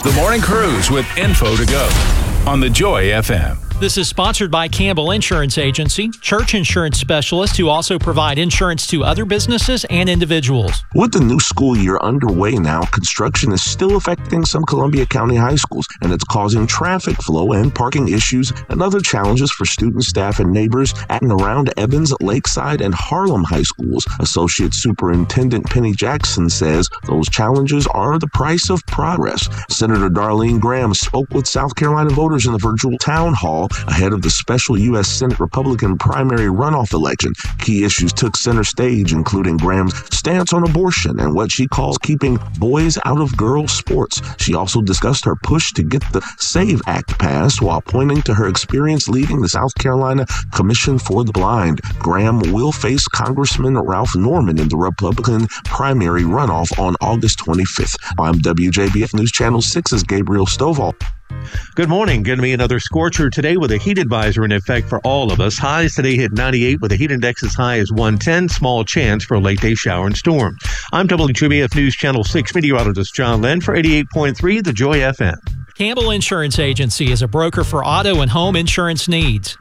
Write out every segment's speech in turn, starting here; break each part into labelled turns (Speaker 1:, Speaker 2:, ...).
Speaker 1: The Morning Cruise with info to go on the Joy FM.
Speaker 2: This is sponsored by Campbell Insurance Agency, church insurance specialists who also provide insurance to other businesses and individuals.
Speaker 3: With the new school year underway now, construction is still affecting some Columbia County high schools, and it's causing traffic flow and parking issues and other challenges for students, staff, and neighbors at and around Evans, Lakeside, and Harlem high schools. Associate Superintendent Penny Jackson says those challenges are the price of progress. Senator Darlene Graham spoke with South Carolina voters in the virtual town hall ahead of the special U.S. Senate Republican primary runoff election. Key issues took center stage, including Graham's stance on abortion and what she calls keeping boys out of girls' sports. She also discussed her push to get the SAVE Act passed while pointing to her experience leading the South Carolina Commission for the Blind. Graham will face Congressman Ralph Norman in the Republican primary runoff on August 25th. I'm WJBF News Channel 6's Gabriel Stovall.
Speaker 4: Good morning. Going to be another scorcher today with a heat advisor in effect for all of us. Highs today hit 98 with a heat index as high as 110. Small chance for a late day shower and storm. I'm WJBF News Channel 6 meteorologist John Lynn for 88.3 The Joy FM.
Speaker 2: Campbell Insurance Agency is a broker for auto and home insurance needs.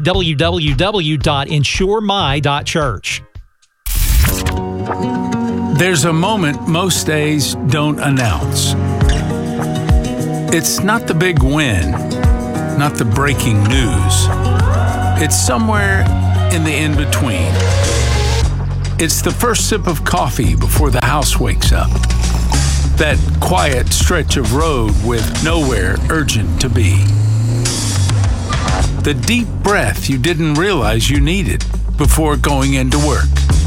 Speaker 2: www.insuremy.church.
Speaker 1: There's a moment most days don't announce. It's not the big win, not the breaking news. It's somewhere in the in-between. It's the first sip of coffee before the house wakes up. That quiet stretch of road with nowhere urgent to be. The deep breath you didn't realize you needed before going into work.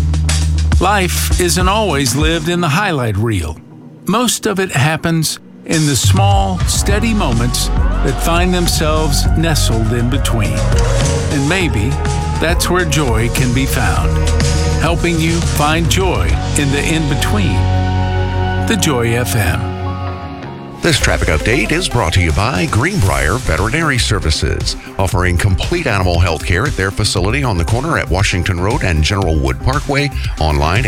Speaker 1: Life isn't always lived in the highlight reel. Most of it happens in the small, steady moments that find themselves nestled in between. And maybe that's where joy can be found, helping you find joy in the in-between. The Joy FM.
Speaker 5: This traffic update is brought to you by Greenbrier Veterinary Services, offering complete animal health care at their facility on the corner at Washington Road and General Wood Parkway, online at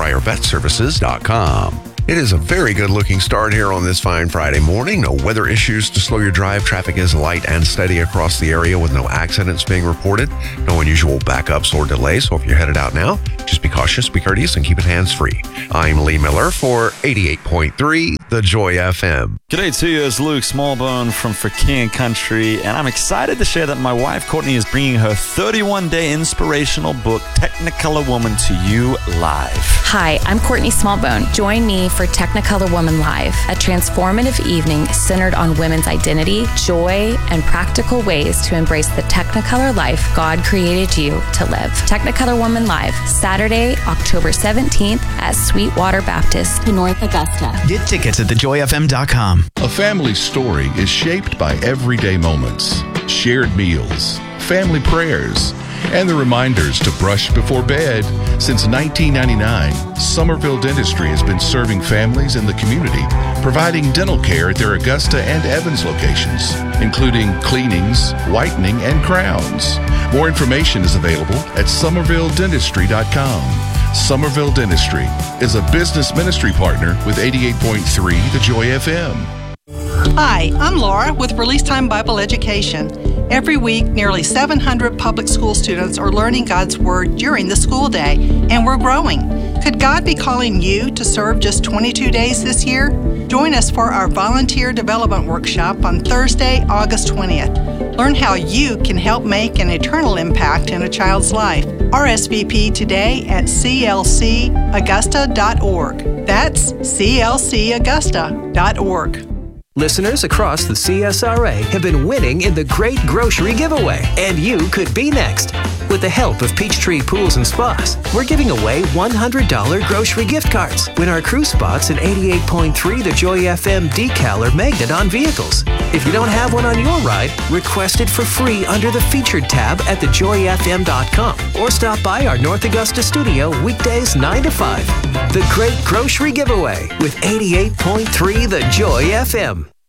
Speaker 5: greenbriervetservices.com. It is a very good-looking start here on this fine Friday morning. No weather issues to slow your drive. Traffic is light and steady across the area with no accidents being reported. No unusual backups or delays. So if you're headed out now, just be cautious, be courteous, and keep it hands-free. I'm Lee Miller for 88.3 The Joy FM.
Speaker 6: G'day to you, it's Luke Smallbone from For King and Country, and I'm excited to share that my wife Courtney is bringing her 31-day inspirational book, Technicolor Woman, to you live.
Speaker 7: Hi, I'm Courtney Smallbone. Join me for Technicolor Woman Live, a transformative evening centered on women's identity, joy, and practical ways to embrace the Technicolor life God created you to live. Technicolor Woman Live, Saturday, October 17th at Sweetwater Baptist in North Augusta.
Speaker 8: Get tickets at thejoyfm.com.
Speaker 9: A family story is shaped by everyday moments, shared meals, family prayers, and the reminders to brush before bed. Since 1999, Somerville Dentistry has been serving families in the community, providing dental care at their Augusta and Evans locations, including cleanings, whitening, and crowns. More information is available at somervilledentistry.com. Somerville Dentistry is a business ministry partner with 88.3 The Joy FM.
Speaker 10: Hi, I'm Laura with Release Time Bible Education. Every week, nearly 700 public school students are learning God's Word during the school day, and we're growing. Could God be calling you to serve just 22 days this year? Join us for our Volunteer Development Workshop on Thursday, August 20th. Learn how you can help make an eternal impact in a child's life. RSVP today at clcaugusta.org. That's clcaugusta.org.
Speaker 11: Listeners across the CSRA have been winning in the Great Grocery Giveaway, and you could be next. With the help of Peachtree Pools and Spas, we're giving away $100 grocery gift cards. Win our cruise spots and 88.3 The Joy FM decal or magnet on vehicles. If you don't have one on your ride, request it for free under the Featured tab at thejoyfm.com or stop by our North Augusta studio weekdays 9 to 5. The Great Grocery Giveaway with 88.3 The Joy FM.